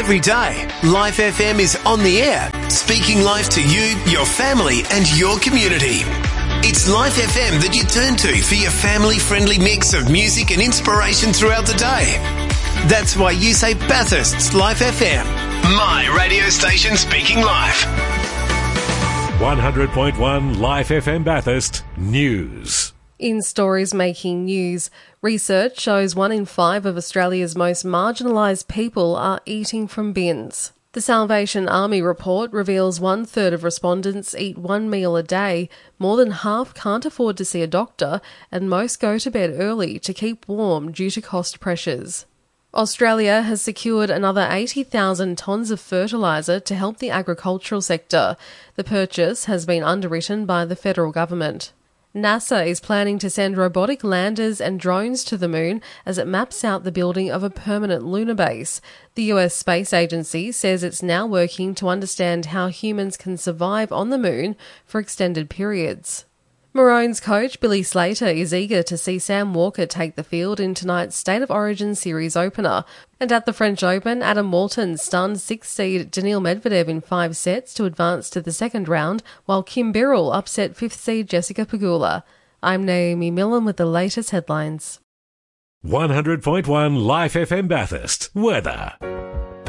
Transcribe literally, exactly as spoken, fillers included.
Every day, Life F M is on the air, speaking life to you, your family and your community. It's Life F M that you turn to for your family-friendly mix of music and inspiration throughout the day. That's why you say Bathurst's Life F M, my radio station speaking life. one hundred point one Life F M Bathurst News. In stories making news, research shows one in five of Australia's most marginalised people are eating from bins. The Salvation Army report reveals one third of respondents eat one meal a day, more than half can't afford to see a doctor, and most go to bed early to keep warm due to cost pressures. Australia has secured another eighty thousand tonnes of fertiliser to help the agricultural sector. The purchase has been underwritten by the federal government. NASA is planning to send robotic landers and drones to the moon as it maps out the building of a permanent lunar base. The U S Space Agency says it's now working to understand how humans can survive on the moon for extended periods. Maroons coach Billy Slater is eager to see Sam Walker take the field in tonight's State of Origin Series opener. And at the French Open, Adam Walton stunned sixth seed Daniil Medvedev in five sets to advance to the second round, while Kim Birrell upset fifth seed Jessica Pegula. I'm Naomi Millen with the latest headlines. one hundred point one Life F M Bathurst. Weather.